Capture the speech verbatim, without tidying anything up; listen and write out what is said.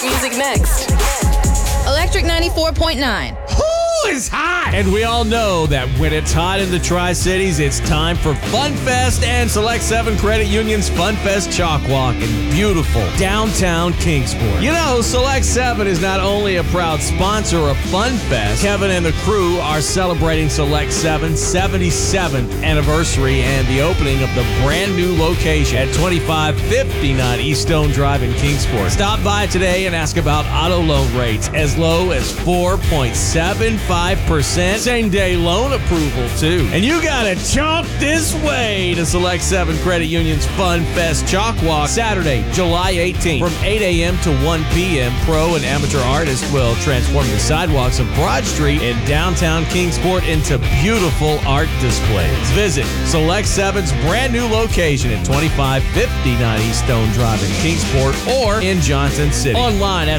music next. Electric ninety-four point nine. It's hot. And we all know that when it's hot in the Tri-Cities, it's time for Fun Fest and Select seven Credit Union's Fun Fest Chalk Walk in beautiful downtown Kingsport. You know, Select seven is not only a proud sponsor of Fun Fest, Kevin and the crew are celebrating Select seven's seventy-seventh anniversary and the opening of the brand new location at twenty-five fifty-nine East Stone Drive in Kingsport. Stop by today and ask about auto loan rates as low as four point seven five percent. Same day loan approval, too. And you gotta chalk this way to Select seven Credit Union's Fun Fest Chalk Walk Saturday, July eighteenth from eight a.m. to one p.m. Pro and amateur artists will transform the sidewalks of Broad Street in downtown Kingsport into beautiful art displays. Visit Select seven's brand new location at twenty-five fifty-nine East Stone Drive in Kingsport or in Johnson City. Online at